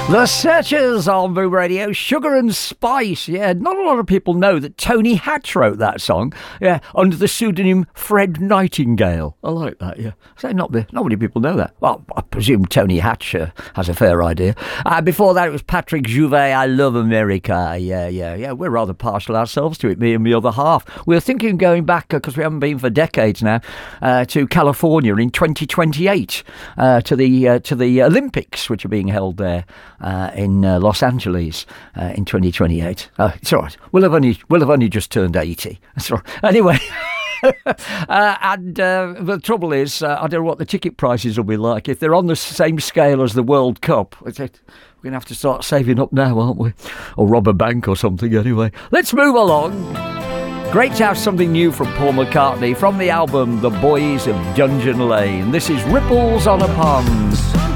The Searchers on Boom Radio, Sugar and Spice. Yeah, not a lot of people know that Tony Hatch wrote that song, yeah, under the pseudonym Fred Nightingale. I like that, yeah. So not many people know that. Well, I presume Tony Hatch has a fair idea. Before that, it was Patrick Juvet, I Love America. Yeah. We're rather partial ourselves to it, me and the other half. We were thinking of going back, because we haven't been for decades now, to California in 2028, to the Olympics, which are being held there. In Los Angeles in 2028. It's all right. We'll have only just turned 80. That's all right. Anyway. And the trouble is, I don't know what the ticket prices will be like. If they're on the same scale as the World Cup, we're going to have to start saving up now, aren't we? Or rob a bank or something anyway. Let's move along. Great to have something new from Paul McCartney from the album The Boys of Dungeon Lane. This is Ripples on a Pond.